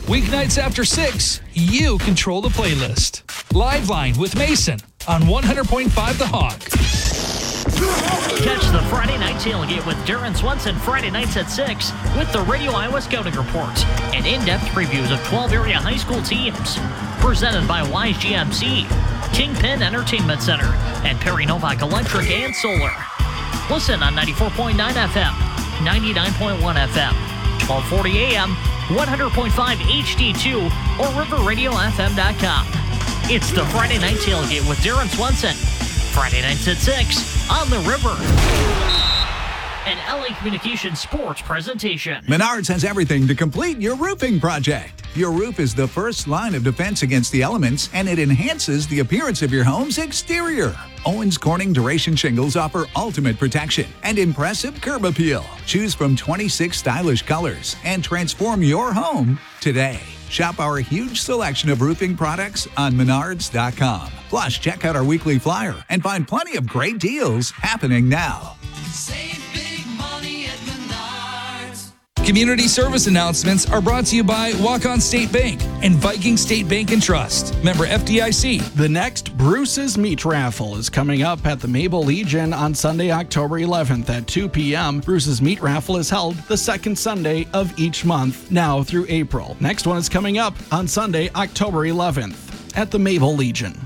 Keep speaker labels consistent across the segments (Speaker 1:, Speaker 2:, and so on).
Speaker 1: Weeknights after 6, you control the playlist. Live Line with Mason on 100.5 The Hawk.
Speaker 2: Catch the Friday Night Tailgate with Darren Swenson Friday nights at 6 with the Radio Iowa Scouting Report and in-depth previews of 12 area high school teams. Presented by Wise GMC, Kingpin Entertainment Center, and Perry Novak Electric and Solar. Listen on 94.9 FM, 99.1 FM, 1240 AM, 100.5 HD2, or riverradiofm.com. It's the Friday Night Tailgate with Darren Swenson. Friday nights at 6 on the River. An LA Communications sports presentation.
Speaker 3: Menards has everything to complete your roofing project. Your roof is the first line of defense against the elements, and it enhances the appearance of your home's exterior. Owens Corning Duration Shingles offer ultimate protection and impressive curb appeal. Choose from 26 stylish colors and transform your home today. Shop our huge selection of roofing products on Menards.com. Plus, check out our weekly flyer and find plenty of great deals happening now.
Speaker 4: Save big money at Menards.
Speaker 1: Community service announcements are brought to you by Walk-On State Bank and Viking State Bank and Trust. Member FDIC.
Speaker 5: The next Bruce's Meat Raffle is coming up at the Maple Legion on Sunday, October 11th at 2 p.m. Bruce's Meat Raffle is held the second Sunday of each month, now through April. Next one is coming up on Sunday, October 11th at the Maple Legion.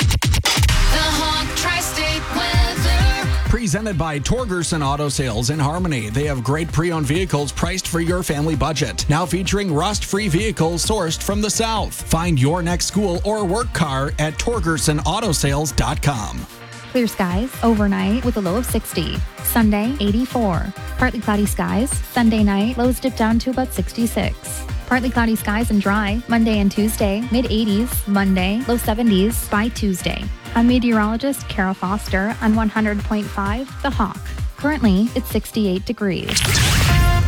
Speaker 5: Presented by Torgerson Auto Sales in Harmony. They have great pre-owned vehicles priced for your family budget. Now featuring rust-free vehicles sourced from the South. Find your next school or work car at TorgersonAutoSales.com.
Speaker 6: Clear skies overnight with a low of 60. Sunday, 84. Partly cloudy skies. Sunday night, lows dip down to about 66. Partly cloudy skies and dry Monday and Tuesday, mid-80s. Monday, low 70s by Tuesday. I'm meteorologist Carol Foster on 100.5 The Hawk. Currently, it's 68 degrees.